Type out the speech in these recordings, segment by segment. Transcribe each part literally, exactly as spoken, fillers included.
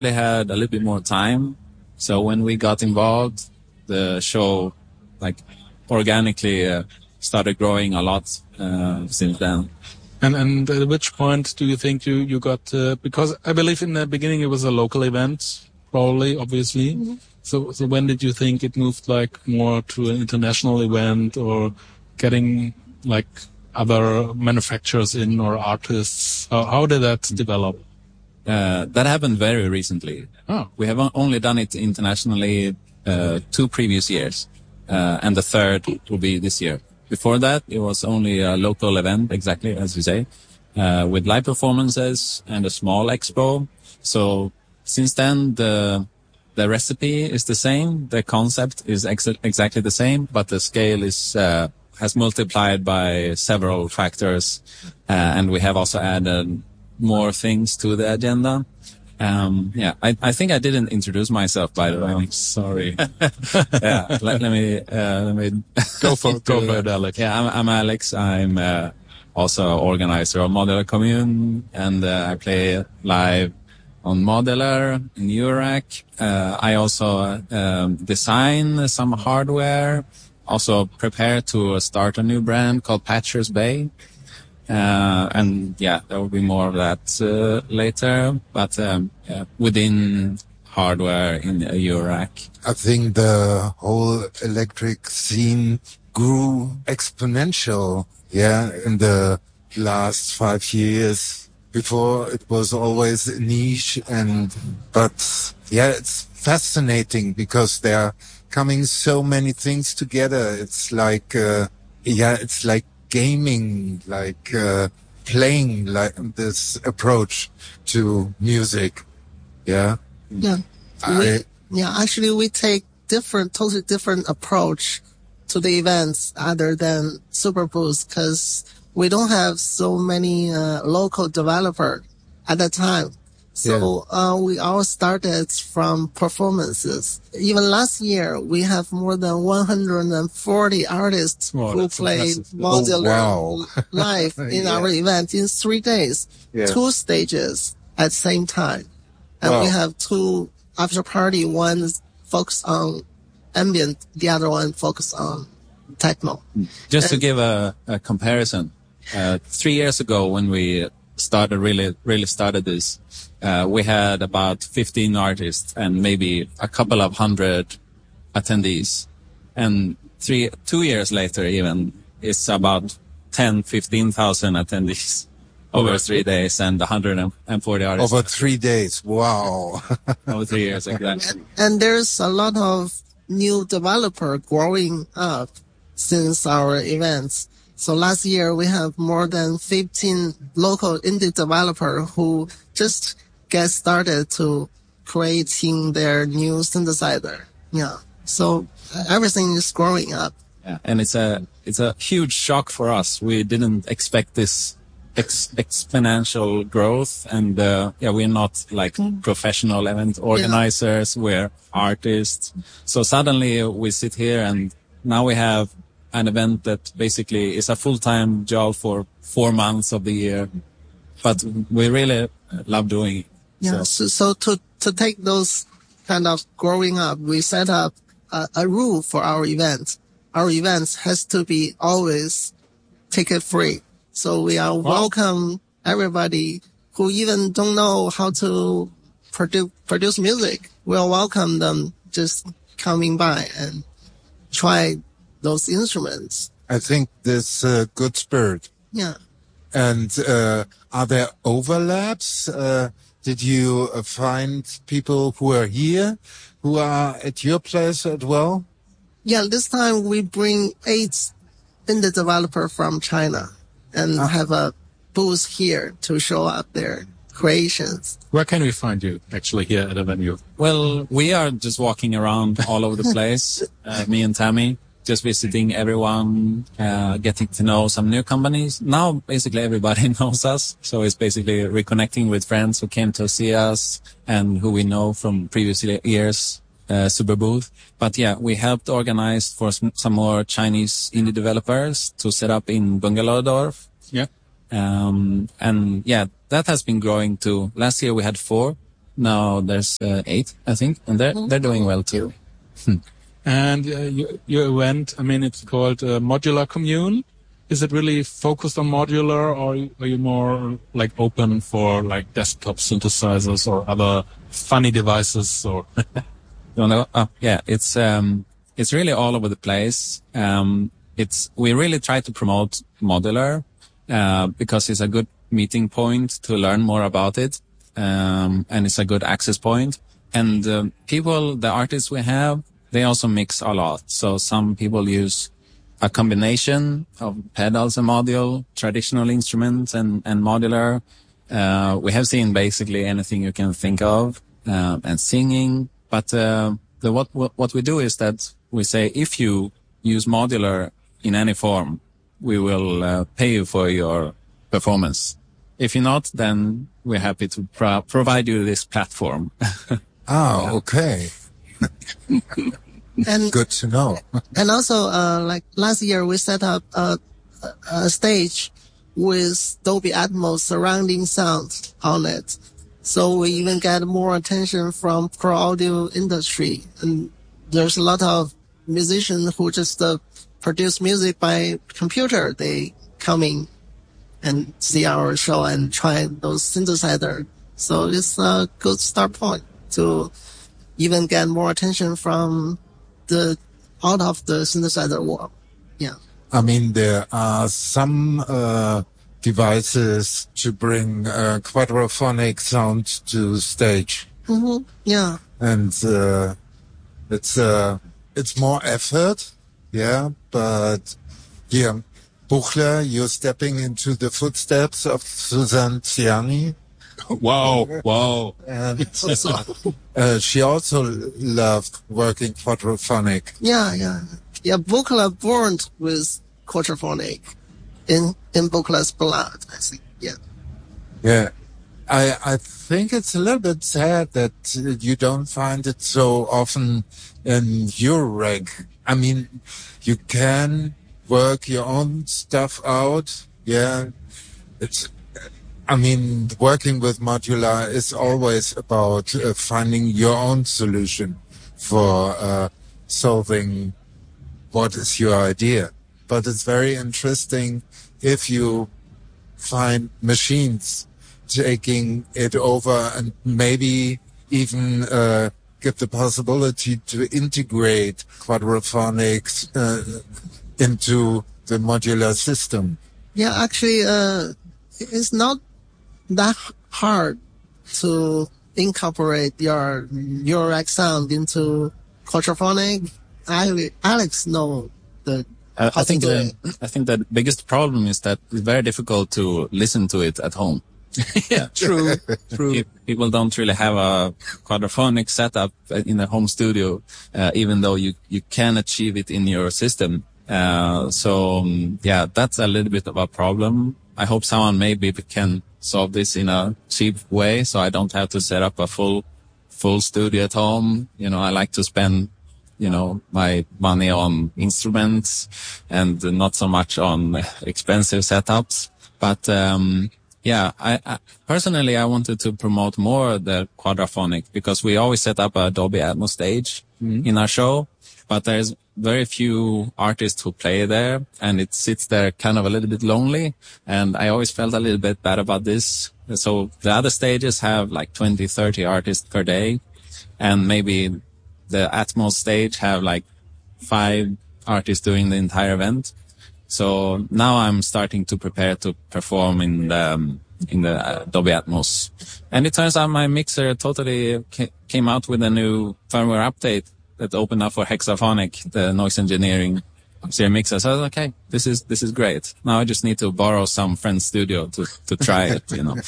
They had a little bit more time. So when we got involved, the show like organically uh, started growing a lot uh, since then. And and at which point do you think you, you got, uh, because I believe in the beginning it was a local event, probably, obviously. Mm-hmm. So so when did you think it moved like more to an international event or getting like other manufacturers in or artists? How, how did that develop? Uh, that happened very recently. Oh. We have only done it internationally uh, two previous years, uh, and the third will be this year. Before that, it was only a local event, exactly as you say, uh, with live performances and a small expo. So since then, the the recipe is the same, the concept is ex- exactly the same, but the scale is uh, has multiplied by several factors, uh, and we have also added more things to the agenda. Um, yeah, I, I think I didn't introduce myself, by the way. I'm sorry. yeah, let, let me, uh, let me go for it, go for it, Alex. Yeah, I'm, I'm Alex. I'm, uh, also organizer of Modular Commune, and, uh, I play live on Modular in Eurorack. Uh, I also, um, design some hardware, also prepare to start a new brand called Patcher's Bay. Uh, and yeah, there will be more of that uh, later, but um, yeah, within hardware in uh, Eurorack. I think the whole electric scene grew exponential, yeah, in the last five years. Before it was always a niche, and but yeah, it's fascinating because there are coming so many things together. It's like uh, yeah, it's like gaming, like uh, playing, like this approach to music. Yeah. Yeah. I, we, yeah. Actually, we take different, totally different approach to the events other than Superboost, because we don't have so many uh, local developers at that time. So yeah. uh, we all started from performances. Even last year, we have more than one hundred forty artists wow, who played Modular oh, wow. live in yeah. our event in three days, yeah. two stages at the same time. And wow. we have two after party, one focused on ambient, the other one focused on techno. Just and, to give a, a comparison, uh, three years ago when we started, really, really started this, Uh, we had about fifteen artists and maybe a couple of hundred attendees. And three, two years later even, it's about ten, fifteen thousand attendees over three days and one hundred forty artists. Over three days. Wow. Over three years, exactly. And, and there's a lot of new developer growing up since our events. So last year we have more than fifteen local indie developer who just get started to creating their new synthesizer. Yeah. So everything is growing up. Yeah. And it's a, it's a huge shock for us. We didn't expect this ex- exponential growth. And, uh, yeah, we're not like mm. professional event organizers. Yeah. We're artists. So suddenly we sit here and now we have an event that basically is a full-time job for four months of the year. But we really love doing it. Yeah. So, so to, to take those kind of growing up, we set up a, a rule for our events. Our events has to be always ticket free. So we are wow. welcome everybody who even don't know how to produce, produce music. We'll welcome them just coming by and try those instruments. I think this uh, good spirit. Yeah. And, uh, are there overlaps? Uh, Did you uh, find people who are here, who are at your place as well? Yeah, this time we bring eight indie developer from China and uh. have a booth here to show up their creations. Where can we find you actually here at the venue? Well, we are just walking around all over the place, uh, me and Tammy. Just visiting everyone, uh, getting to know some new companies. Now, basically everybody knows us. So it's basically reconnecting with friends who came to see us and who we know from previous years, uh, Superbooth. But yeah, we helped organize for some, some more Chinese indie developers to set up in Bungalowdorf. Yeah. Um, and yeah, that has been growing too. Last year we had four. now there's uh, eight, I think, and they're, they're doing well too. And uh, your, your event, I mean, it's called uh, Modular Commune. Is it really focused on modular, or are you more like open for like desktop synthesizers or other funny devices? Or you know, uh, yeah, it's um, it's really all over the place. Um, it's we really try to promote modular uh, because it's a good meeting point to learn more about it, um, and it's a good access point. And uh, people, the artists we have, they also mix a lot. So some people use a combination of pedals and module, traditional instruments and, and modular. Uh, we have seen basically anything you can think of, uh, and singing. But, uh, the, what, what we do is that we say, if you use modular in any form, we will uh, pay you for your performance. If you're not, then we're happy to pro- provide you this platform. Ah, okay. And good to know. And also, uh, like last year, we set up a, a stage with Dolby Atmos surrounding sound on it. So we even get more attention from pro audio industry. And there's a lot of musicians who just uh, produce music by computer. They come in and see our show and try those synthesizers. So it's a good start point to even get more attention from the out of the synthesizer world. Yeah. I mean, there are some uh, devices to bring uh, quadraphonic sound to stage. Mm-hmm. Yeah. And uh, it's uh, it's more effort, yeah, but yeah, Buchler, you're stepping into the footsteps of Suzanne Ciani. Wow, wow. And uh, she also loved working quadraphonic. Yeah, yeah. Yeah, Buchler born with quadraphonic in, in Buchler's blood, I think. Yeah. Yeah. I, I think it's a little bit sad that uh, you don't find it so often in your rig. I mean, you can work your own stuff out. Yeah. It's, I mean, working with modular is always about uh, finding your own solution for uh, solving what is your idea. But it's very interesting if you find machines taking it over and maybe even uh, give the possibility to integrate quadraphonics uh, into the modular system. Yeah, actually, uh, it's not that hard to incorporate your your sound into quadraphonic. I, Alex know the. Uh, I think the I think the biggest problem is that it's very difficult to listen to it at home. Yeah, true, true. People don't really have a quadraphonic setup in a home studio, uh, even though you you can achieve it in your system. Uh, so um, yeah, that's a little bit of a problem. I hope someone maybe can solve this in a cheap way, so I don't have to set up a full, full studio at home. You know, I like to spend, you know, my money on instruments and not so much on expensive setups. But, um, yeah, I, I personally, I wanted to promote more the quadraphonic because we always set up a Dolby Atmos stage mm-hmm. in our show, but there's very few artists who play there, and it sits there kind of a little bit lonely, and I always felt a little bit bad about this. So the other stages have like twenty, thirty artists per day, and maybe the Atmos stage have like five artists doing the entire event. So now I'm starting to prepare to perform in the, um, in the uh, Dolby Atmos. And it turns out my mixer totally ca- came out with a new firmware update that opened up for Hexaphonic, the noise engineering series mixer. So I was like, okay, this is, this is great. Now I just need to borrow some friend's studio to, to try it, you know.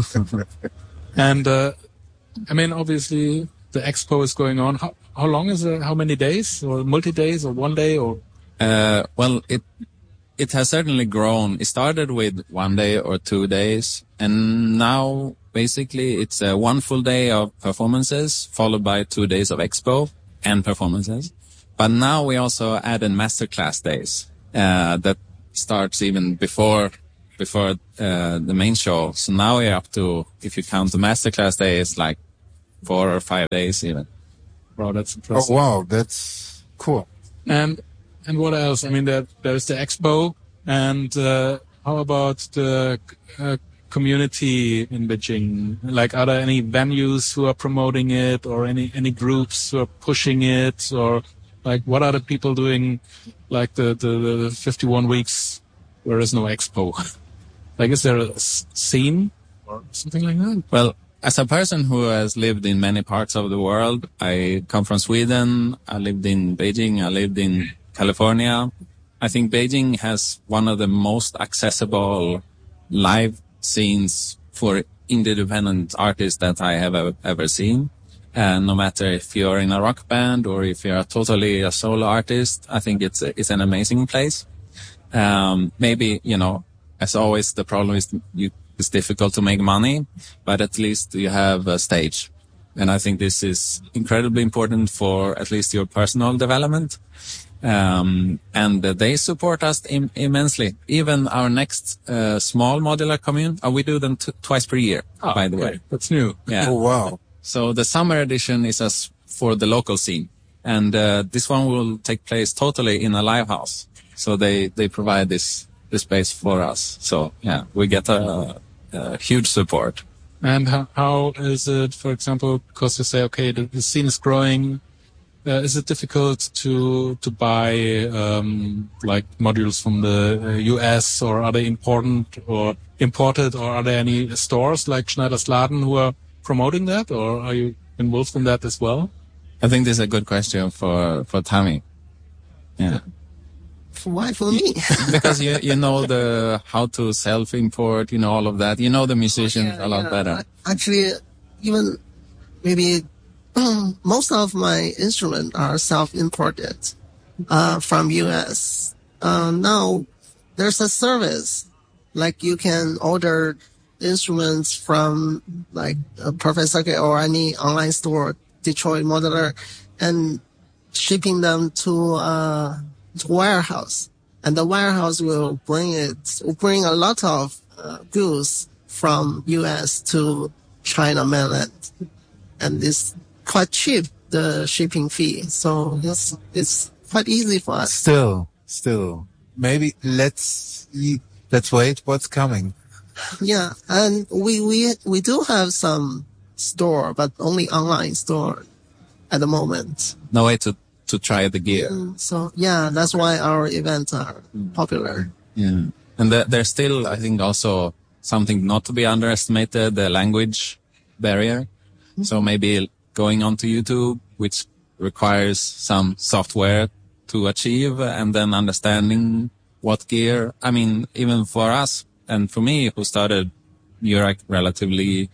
And, uh, I mean, obviously the expo is going on. How, how long is it? How many days or multi-days or one day or? Uh, well, it, it has certainly grown. It started with one day or two days, and now basically it's uh, one full day of performances followed by two days of expo and performances. But now we also added masterclass days, uh, that starts even before, before, uh, the main show. So now we're up to, if you count the masterclass days, like four or five days even. Wow, that's Oh, impressive. wow, that's cool. And and what else? I mean, there there's the expo, and uh, how about the uh, community in Beijing? Like, are there any venues who are promoting it, or any any groups who are pushing it, or like what are the people doing? Like the the, the fifty-one weeks where is no expo. Like, is there a s- scene or something like that? Well, as a person who has lived in many parts of the world, I come from Sweden, I lived in Beijing, I lived in California. I think Beijing has one of the most accessible live scenes for independent artists that I have ever, ever seen. And no matter if you're in a rock band or if you're totally a solo artist, I think it's, a, it's an amazing place. Um, maybe, you know, as always, the problem is you, it's difficult to make money, but at least you have a stage. And I think this is incredibly important for at least your personal development. Um, and uh, they support us Im- immensely. Even our next uh, small modular commune, uh, we do them t- twice per year, Oh, by the okay. way. That's new. Yeah. Oh, wow. So the summer edition is as for the local scene. And uh, this one will take place totally in a live house. So they, they provide this, this space for us. So yeah, we get a, a huge support. And how, how is it, for example, because you say, okay, the, the scene is growing, uh, is it difficult to to buy um, like modules from the uh, U S, or are they important or imported, or are there any stores like Schneider's Laden who are promoting that, or are you involved in that as well? I think this is a good question for, for Tammy. Yeah. Why for me? Because you, you know the, how to self-import, you know, all of that. You know the musicians Yeah, a lot yeah. better. Actually, even maybe most of my instruments are self-imported uh, from U S. Uh, now, there's a service, like you can order instruments from like a Perfect Circuit or any online store, Detroit Modular, and shipping them to uh, to warehouse. And the warehouse will bring it, will bring a lot of uh, goods from U S to China mainland. And it's quite cheap, the shipping fee. So it's, it's quite easy for us. Still, still. Maybe let's, let's wait what's coming. Yeah. And we, we, we do have some store, but only online store at the moment. No way to, to try the gear. So yeah, that's why our events are popular. Yeah. And the, there's still, I think, also something not to be underestimated, the language barrier. Mm-hmm. So maybe going onto YouTube, which requires some software to achieve, and then understanding what gear. I mean, even for us and for me, who started Eurorack relatively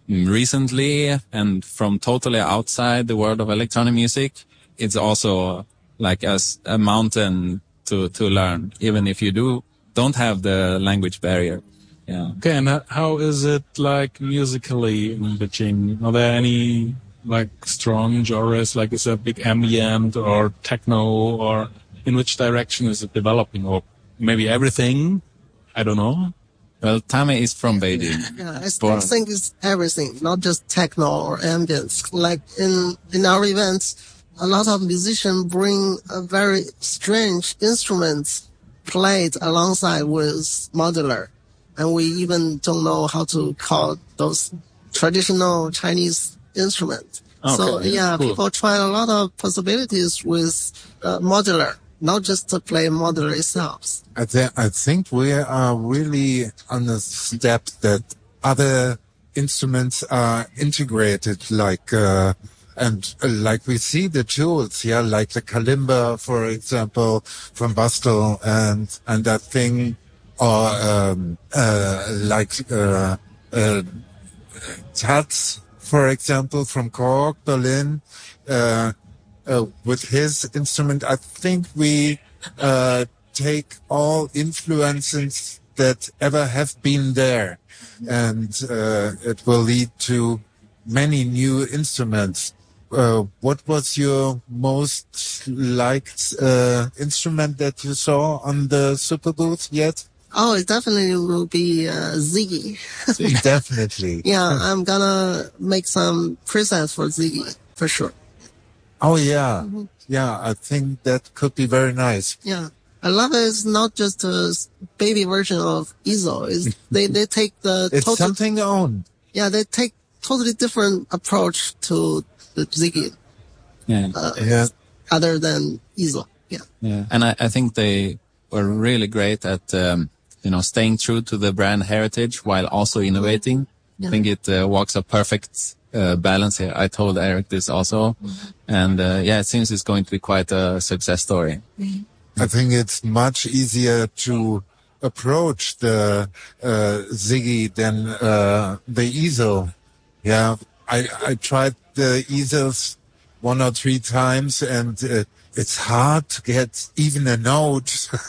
recently and from totally outside the world of electronic music, it's also like as a mountain to, to learn, even if you do, don't have the language barrier. Yeah. Okay. And how is it like musically in Beijing? Are there any like strong genres? Like is it big ambient or techno, or in which direction is it developing, or maybe everything? I don't know. Well, Tammy is from Beijing. Yeah, I, I think it's everything, not just techno or ambience. Like in, in our events, a lot of musicians bring a very strange instruments played alongside with modular. And we even don't know how to call those traditional Chinese instruments. Okay, so yeah, cool. People try a lot of possibilities with uh, modular, not just to play modular itself. I, th- I think we are really on a step that other instruments are integrated, like, uh, and uh, like we see the tools, yeah, like the kalimba, for example, from Bastel, and, and that thing, or, um, uh, like, uh, uh, Taz, for example, from Korg, Berlin, uh, uh, with his instrument. I think we, uh, take all influences that ever have been there, and, uh, it will lead to many new instruments. Uh, what was your most liked, uh, instrument that you saw on the Super Booth yet? Oh, it definitely will be uh, Ziggy. Definitely. Yeah, I'm gonna make some presets for Ziggy, for sure. Oh, yeah. Mm-hmm. Yeah, I think that could be very nice. Yeah. I love it. It's not just a baby version of E S O. It's, they, they take the... It's total, something own. Yeah, they take totally different approach to the Ziggy. Yeah. Uh, yeah. Other than E S O. Yeah. Yeah. And I, I think they were really great at, um, you know, staying true to the brand heritage while also innovating. Yeah. I think it uh, walks a perfect uh, balance here. I told Eric this also. Mm-hmm. And uh, yeah, it seems it's going to be quite a success story. Mm-hmm. I think it's much easier to approach the uh, Ziggy than uh, the E S O. Yeah, I, I tried the E S Os one or three times, and uh, it's hard to get even a note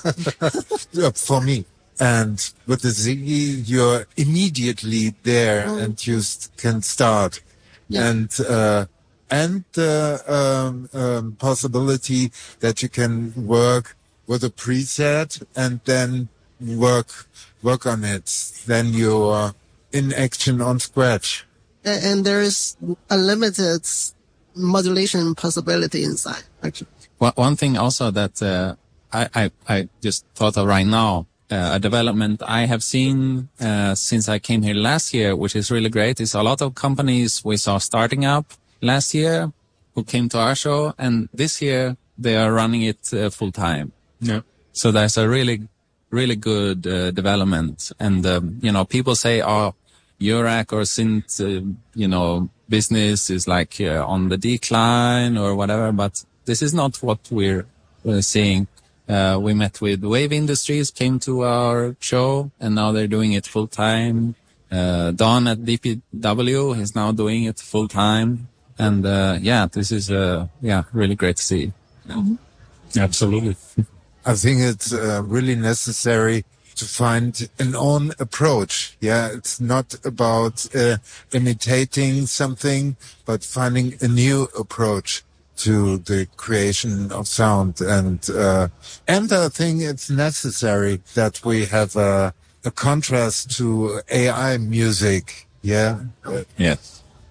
for me. And with the Ziggy, you're immediately there, oh. and you can start. Yeah. And uh, and the um, um, possibility that you can work with a preset and then work work on it. Then you're in action on scratch. And, and there is unlimited modulation possibility inside, actually. Well, one thing also that uh, I, I, I just thought of right now, uh, a development I have seen uh, since I came here last year, which is really great, is a lot of companies we saw starting up last year who came to our show, and this year they are running it uh, full time. Yeah. So there's a really, really good uh, development. And, um, you know, people say, oh, Eurorack or synth, uh, you know, business is like uh, on the decline or whatever, but this is not what we're uh, seeing. Uh, we met with Wave Industries, came to our show, and now they're doing it full time. Uh, Don at D P W is now doing it full time. And, uh, yeah, this is, uh, yeah, really great to see. Mm-hmm. Absolutely. I think it's uh, really necessary to find an own approach. Yeah, it's not about uh, imitating something, but finding a new approach to the creation of sound. And uh, and I think it's necessary that we have a, a contrast to A I music. Yeah. Yes.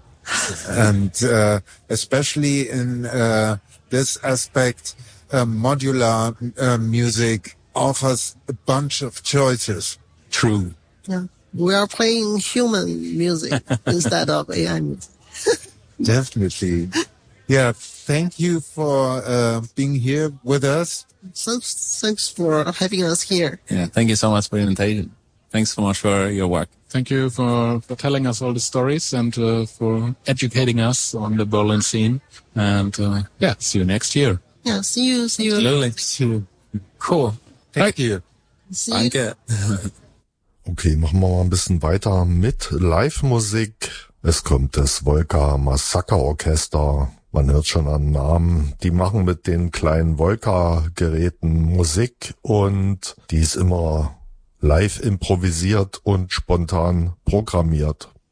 And uh, especially in uh, this aspect, uh, modular uh, music offers a bunch of choices. True. Yeah. We are playing human music instead of A I music. Definitely. Yeah. Thank you for uh, being here with us. Thanks, thanks for having us here. Yeah. Thank you so much for the invitation. Thanks so much for your work. Thank you for, for telling us all the stories and uh, for educating us on the Berlin scene. And uh, yeah, see you next year. Yeah, see you. See you. Absolutely. See you. Cool. Thank you. Danke. Okay, machen wir mal ein bisschen weiter mit Live-Musik. Es kommt das Volca Massacre Orchester. Man hört schon an Namen. Die machen mit den kleinen Volca-Geräten Musik und die ist immer live improvisiert und spontan programmiert.